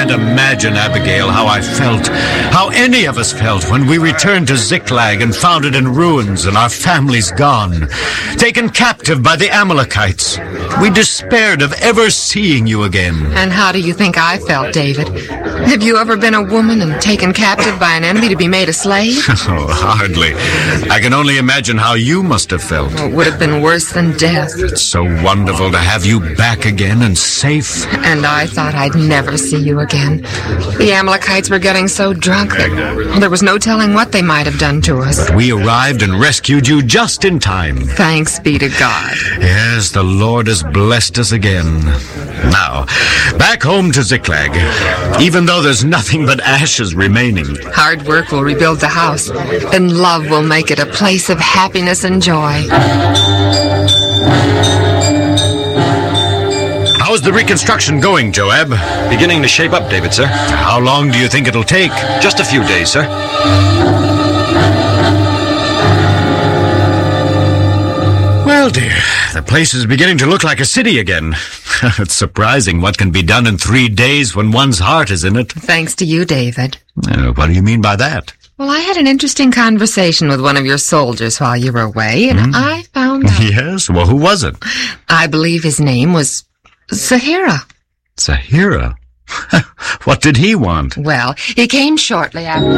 can't imagine, Abigail, how I felt, how any of us felt when we returned to Ziklag and found it in ruins and our families gone, taken captive by the Amalekites. We despaired of ever seeing you again. And how do you think I felt, David? Have you ever been a woman and taken captive by an enemy to be made a slave? Oh, hardly. I can only imagine how you must have felt. It would have been worse than death. It's so wonderful to have you back again and safe. And I thought I'd never see you again. The Amalekites were getting so drunk that there was no telling what they might have done to us. We arrived and rescued you just in time. Thanks be to God. Yes, the Lord has blessed us again. Now, back home to Ziklag, even though there's nothing but ashes remaining. Hard work will rebuild the house, and love will make it a place of happiness and joy. How's the reconstruction going, Joab? Beginning to shape up, David, sir. How long do you think it'll take? Just a few days, sir. Well, dear, the place is beginning to look like a city again. It's surprising what can be done in 3 days when one's heart is in it. Thanks to you, David. What do you mean by that? Well, I had an interesting conversation with one of your soldiers while you were away, and I found out... Yes? Well, who was it? I believe his name was Zahira. Zahira? What did he want? Well, he came shortly after...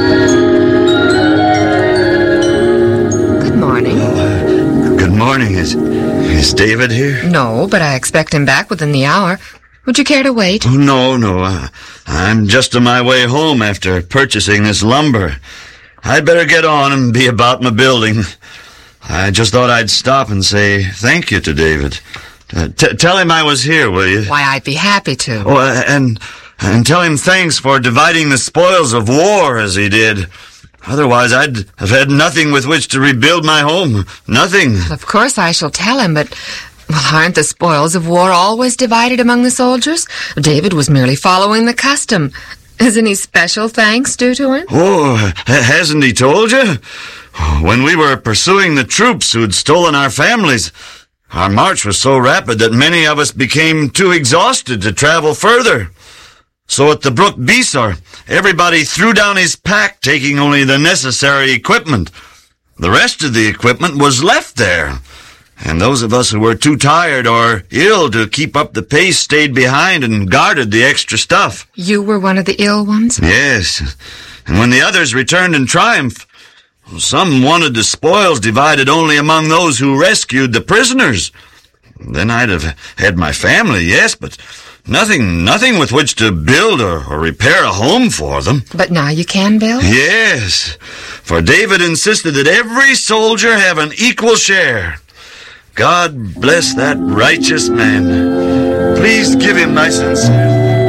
Good morning. Good morning. Is David here? No, but I expect him back within the hour. Would you care to wait? Oh, no. I'm just on my way home after purchasing this lumber. I'd better get on and be about my building. I just thought I'd stop and say thank you to David. Tell him I was here, will you? Why, I'd be happy to. Oh, and tell him thanks for dividing the spoils of war as he did. Otherwise, I'd have had nothing with which to rebuild my home. Nothing. Well, of course I shall tell him, but... Well, aren't the spoils of war always divided among the soldiers? David was merely following the custom. Is any special thanks due to him? Oh, hasn't he told you? When we were pursuing the troops who'd stolen our families, our march was so rapid that many of us became too exhausted to travel further. So at the Brook Besor, everybody threw down his pack, taking only the necessary equipment. The rest of the equipment was left there. And those of us who were too tired or ill to keep up the pace stayed behind and guarded the extra stuff. You were one of the ill ones? Yes. And when the others returned in triumph, some wanted the spoils divided only among those who rescued the prisoners. Then I'd have had my family, yes, but nothing with which to build or repair a home for them. But now you can build? Yes. For David insisted that every soldier have an equal share. God bless that righteous man. Please give him my sincere.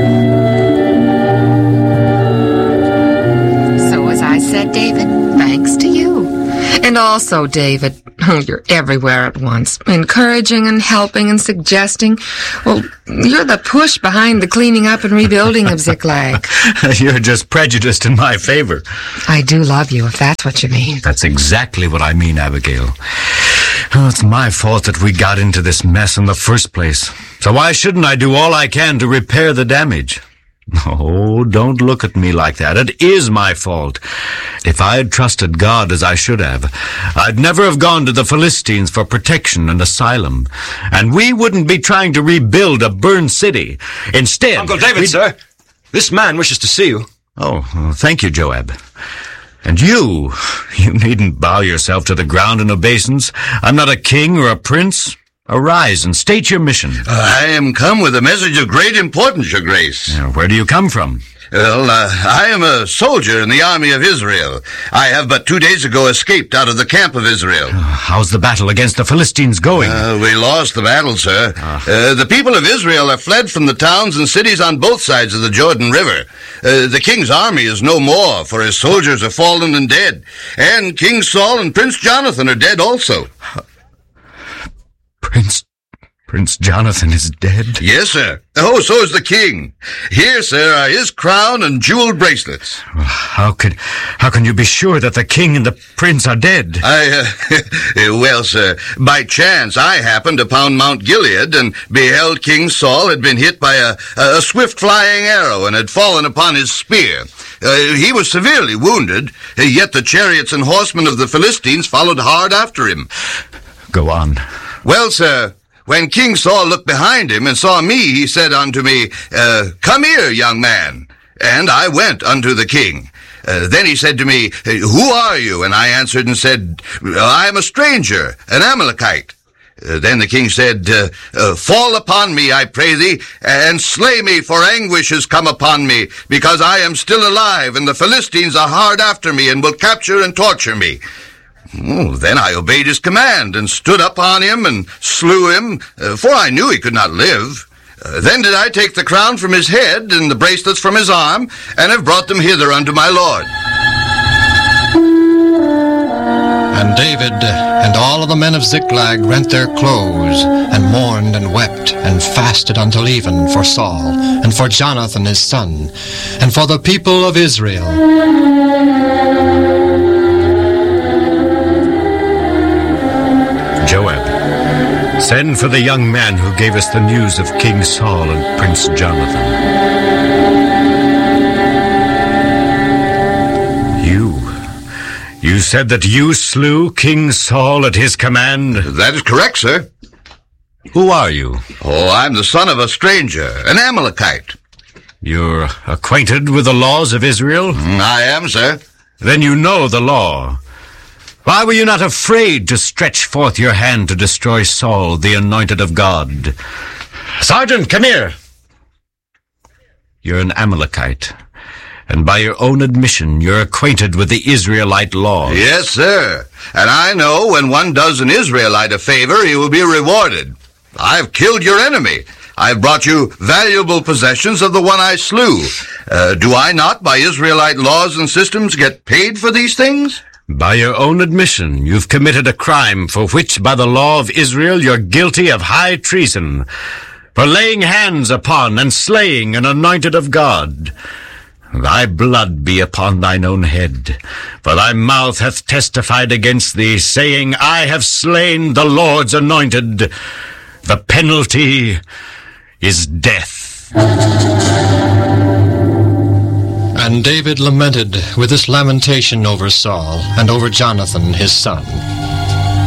So as I said, David, thanks to you. And also, David, you're everywhere at once, encouraging and helping and suggesting. Well, you're the push behind the cleaning up and rebuilding of Ziklag. You're just prejudiced in my favor. I do love you, if that's what you mean. That's exactly what I mean, Abigail. Oh, it's my fault that we got into this mess in the first place. So why shouldn't I do all I can to repair the damage? Oh, don't look at me like that. It is my fault. If I had trusted God as I should have, I'd never have gone to the Philistines for protection and asylum. And we wouldn't be trying to rebuild a burned city. Instead... Uncle David, sir, this man wishes to see you. Oh, thank you, Joab. And you needn't bow yourself to the ground in obeisance. I'm not a king or a prince. Arise and state your mission. I am come with a message of great importance, Your Grace. Where do you come from? Well, I am a soldier in the army of Israel. I have but 2 days ago escaped out of the camp of Israel. How's the battle against the Philistines going? We lost the battle, sir. The people of Israel have fled from the towns and cities on both sides of the Jordan River. The king's army is no more, for his soldiers are fallen and dead. And King Saul and Prince Jonathan are dead also. Prince Jonathan is dead? Yes, sir. Oh, so is the king. Here, sir, are his crown and jeweled bracelets. How can you be sure that the king and the prince are dead? Well, sir, by chance I happened upon Mount Gilead and beheld King Saul had been hit by a swift flying arrow and had fallen upon his spear. He was severely wounded, yet the chariots and horsemen of the Philistines followed hard after him. Go on. Well, sir, when King Saul looked behind him and saw me, he said unto me, Come here, young man. And I went unto the king. Then he said to me, Who are you? And I answered and said, I am a stranger, an Amalekite. Then the king said, Fall upon me, I pray thee, and slay me, for anguish has come upon me, because I am still alive, and the Philistines are hard after me, and will capture and torture me. Then I obeyed his command, and stood upon him, and slew him, for I knew he could not live. Then did I take the crown from his head, and the bracelets from his arm, and have brought them hither unto my lord. And David and all of the men of Ziklag rent their clothes, and mourned and wept, and fasted until even for Saul, and for Jonathan his son, and for the people of Israel. Joab, send for the young man who gave us the news of King Saul and Prince Jonathan. You said that you slew King Saul at his command? That is correct, sir. Who are you? Oh, I'm the son of a stranger, an Amalekite. You're acquainted with the laws of Israel? I am, sir. Then you know the law. Why were you not afraid to stretch forth your hand to destroy Saul, the anointed of God? Sergeant, come here! You're an Amalekite, and by your own admission, you're acquainted with the Israelite laws. Yes, sir. And I know when one does an Israelite a favor, he will be rewarded. I've killed your enemy. I've brought you valuable possessions of the one I slew. Do I not, by Israelite laws and systems, get paid for these things? By your own admission, you've committed a crime for which, by the law of Israel, you're guilty of high treason, for laying hands upon and slaying an anointed of God. Thy blood be upon thine own head, for thy mouth hath testified against thee, saying, I have slain the Lord's anointed. The penalty is death. And David lamented with this lamentation over Saul and over Jonathan his son.